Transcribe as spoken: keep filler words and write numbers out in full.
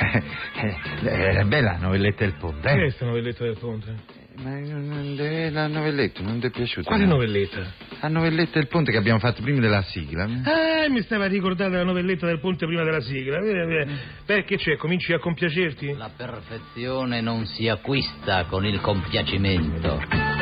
È bella la novelletta del ponte, eh? Che è questa novelletta del ponte? Ma la novelletta non ti è piaciuta? Quale no? novelletta? La novelletta del ponte che abbiamo fatto prima della sigla. Ah, mi stava ricordando la novelletta del ponte prima della sigla. Perché c'è? Cominci a compiacerti? La perfezione non si acquista con il compiacimento.